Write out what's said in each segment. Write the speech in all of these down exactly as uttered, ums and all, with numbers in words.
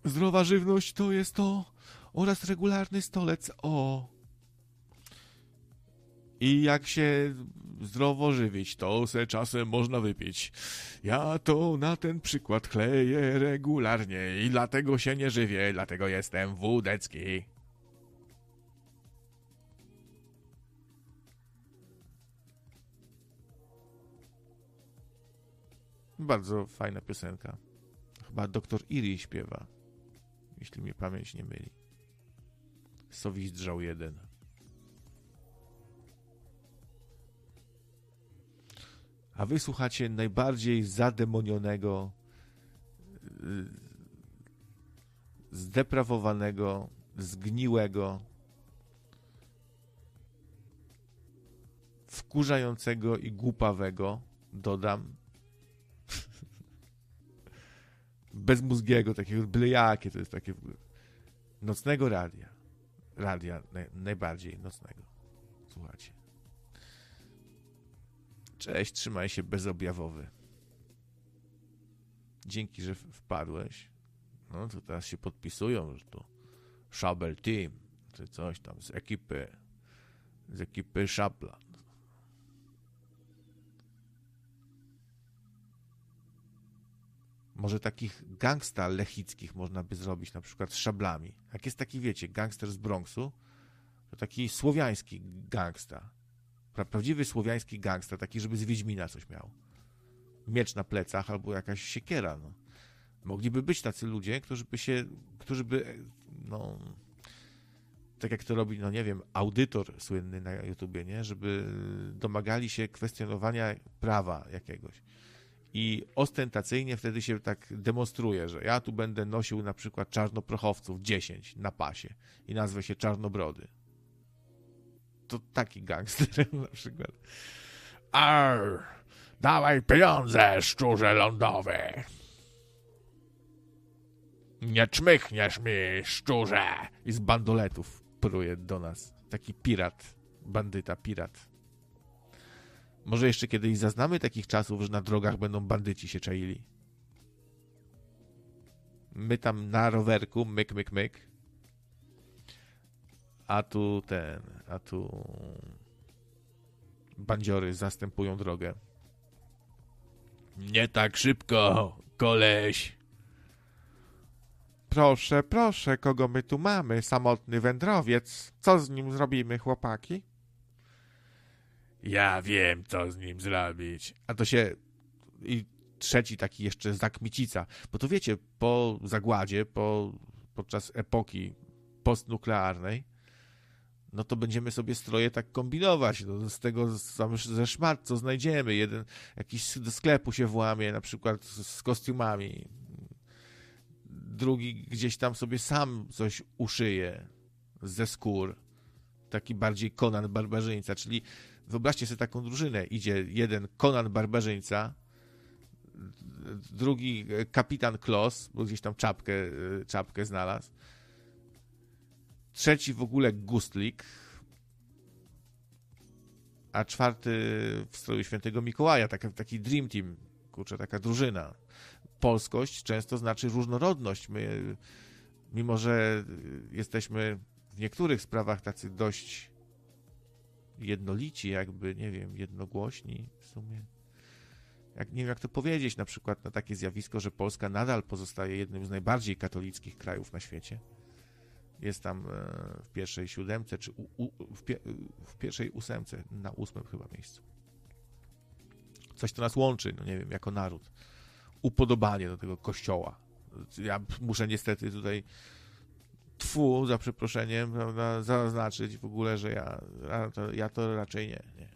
Zdrowa żywność to jest to oraz regularny stolec o. I jak się zdrowo żywić, to se czasem można wypić. Ja to na ten przykład chleję regularnie i dlatego się nie żywię, dlatego jestem wódecki. Bardzo fajna piosenka. Chyba doktor Iri śpiewa, jeśli mnie pamięć nie myli. Sowizdrzał jeden. A wy słuchacie najbardziej zademonionego, zdeprawowanego, zgniłego, wkurzającego i głupawego, dodam, bezmózgiego, takiego byle jakie to jest takie nocnego radia. Radia naj, najbardziej nocnego. Słuchajcie. Cześć, trzymaj się, bezobjawowy. Dzięki, że wpadłeś. No to teraz się podpisują, że to Szabel Team, czy coś tam z ekipy, z ekipy Szabla. Może takich gangsta lechickich można by zrobić, na przykład z szablami. Jak jest taki, wiecie, gangster z Bronxu, to taki słowiański gangsta. Prawdziwy słowiański gangsta, taki, żeby z Wiedźmina coś miał. Miecz na plecach albo jakaś siekiera. No. Mogliby być tacy ludzie, którzy by się, którzy by, no, tak jak to robi, no nie wiem, audytor słynny na YouTubie, nie? Żeby domagali się kwestionowania prawa jakiegoś. I ostentacyjnie wtedy się tak demonstruje, że ja tu będę nosił na przykład czarnoprochowców dziesięć na pasie i nazwę się Czarnobrody. To taki gangster na przykład. Arr, dawaj pieniądze, szczurze lądowy. Nie czmychniesz mi, szczurze. I z bandoletów pruje do nas. Taki pirat, bandyta, pirat. Może jeszcze kiedyś zaznamy takich czasów, że na drogach będą bandyci się czaili. My tam na rowerku, myk, myk, myk. A tu ten, a tu bandziory zastępują drogę. Nie tak szybko, koleś. Proszę, proszę, kogo my tu mamy? Samotny wędrowiec. Co z nim zrobimy, chłopaki? Ja wiem, co z nim zrobić. A to się... I trzeci taki jeszcze zakmicica. Bo to wiecie, po zagładzie, po, podczas epoki postnuklearnej, no to będziemy sobie stroje tak kombinować. No, z tego ze szmat, co znajdziemy. Jeden jakiś do sklepu się włamie, na przykład z, z kostiumami. Drugi gdzieś tam sobie sam coś uszyje ze skór. Taki bardziej Conan Barbarzyńca, czyli wyobraźcie sobie taką drużynę. Idzie jeden Conan Barbarzyńca, drugi Kapitan Klos, bo gdzieś tam czapkę, czapkę znalazł. Trzeci w ogóle Gustlik, a czwarty w stroju Świętego Mikołaja, taki, taki Dream Team, kurczę, taka drużyna. Polskość często znaczy różnorodność. My, mimo że jesteśmy w niektórych sprawach tacy dość jednolici, jakby, nie wiem, jednogłośni w sumie. Jak, nie wiem, jak to powiedzieć, na przykład na takie zjawisko, że Polska nadal pozostaje jednym z najbardziej katolickich krajów na świecie. Jest tam w pierwszej siódemce, czy u, u, w, pie, w pierwszej ósemce, na ósmym chyba miejscu. Coś to nas łączy, no nie wiem, jako naród. Upodobanie do tego kościoła. Ja muszę niestety tutaj tfu, za przeproszeniem, prawda, zaznaczyć w ogóle, że ja, ja, to, ja to raczej nie, nie.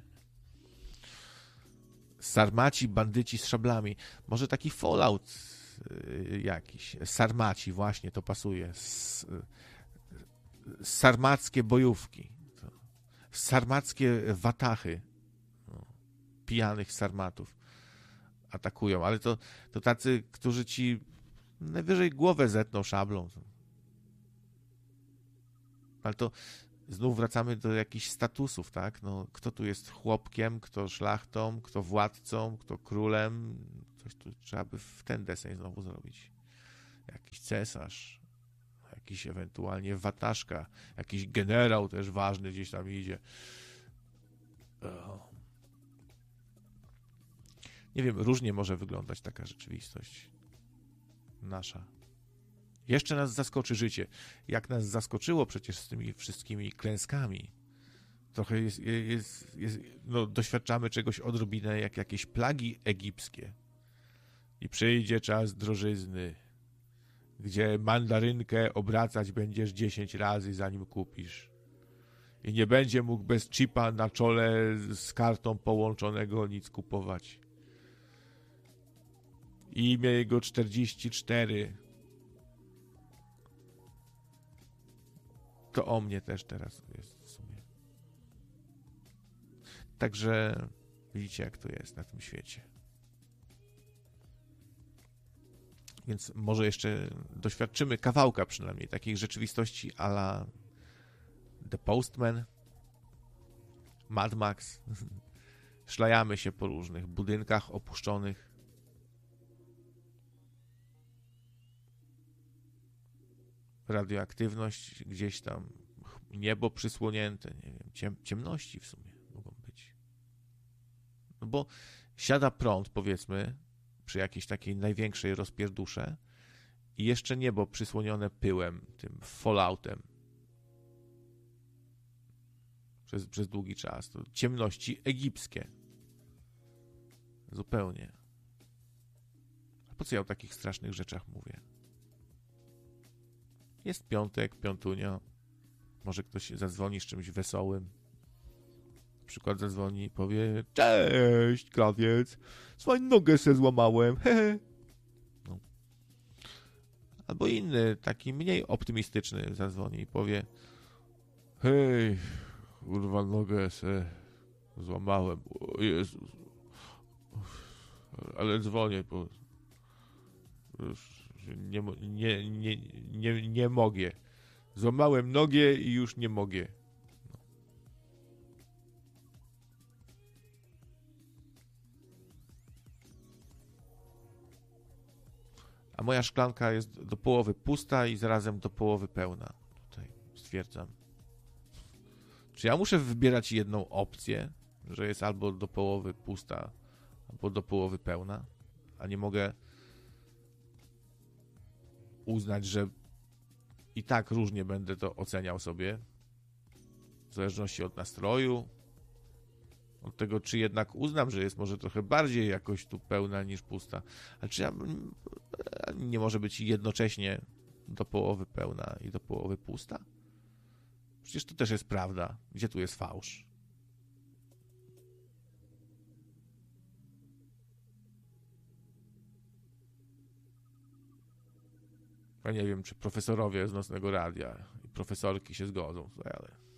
Sarmaci, bandyci z szablami. Może taki Fallout y, jakiś. Sarmaci, właśnie, to pasuje. S, y, sarmackie bojówki. To, sarmackie watachy. No, pijanych sarmatów atakują, ale to, to tacy, którzy ci najwyżej głowę zetną szablą. Ale to znów wracamy do jakichś statusów, tak? No, kto tu jest chłopkiem, kto szlachtą, kto władcą, kto królem. Coś tu trzeba by w ten deseń znowu zrobić. Jakiś cesarz, jakiś ewentualnie wataszka, jakiś generał też ważny gdzieś tam idzie. O. Nie wiem, różnie może wyglądać taka rzeczywistość nasza. Jeszcze nas zaskoczy życie. Jak nas zaskoczyło przecież z tymi wszystkimi klęskami. Trochę jest, jest, jest, no, doświadczamy czegoś odrobinę jak jakieś plagi egipskie. I przyjdzie czas drożyzny, gdzie mandarynkę obracać będziesz dziesięć razy, zanim kupisz. I nie będzie mógł bez chipa na czole z kartą połączonego nic kupować. Imię jego czterdzieści cztery. To o mnie też teraz jest w sumie. Także widzicie, jak to jest na tym świecie. Więc może jeszcze doświadczymy kawałka przynajmniej takiej rzeczywistości a la The Postman, Mad Max. Szlajamy się po różnych budynkach opuszczonych. Radioaktywność gdzieś tam, niebo przysłonięte, nie wiem, ciem, ciemności w sumie mogą być. No bo siada prąd, powiedzmy, przy jakiejś takiej największej rozpierdusze i jeszcze niebo przysłonione pyłem, tym falloutem przez, przez długi czas. To ciemności egipskie. Zupełnie. A po co ja o takich strasznych rzeczach mówię? Jest piątek, piątunio. Może ktoś zadzwoni z czymś wesołym. Na przykład zadzwoni i powie: cześć, krawiec, swoją nogę se złamałem, hehe. No. Albo inny, taki mniej optymistyczny zadzwoni i powie: hej, kurwa, nogę se złamałem. O Jezus. Ale dzwonię, bo już nie, nie, nie, nie, nie mogę. Złamałem nogę i już nie mogę. No. A moja szklanka jest do połowy pusta i zarazem do połowy pełna. Tutaj stwierdzam. Czy ja muszę wybierać jedną opcję, że jest albo do połowy pusta, albo do połowy pełna, a nie mogę uznać, że i tak różnie będę to oceniał sobie, w zależności od nastroju, od tego, czy jednak uznam, że jest może trochę bardziej jakoś tu pełna niż pusta. Ale czy ja, nie może być jednocześnie do połowy pełna i do połowy pusta? Przecież to też jest prawda. Gdzie tu jest fałsz? Ja nie wiem, czy profesorowie z Nocnego Radia i profesorki się zgodzą, ale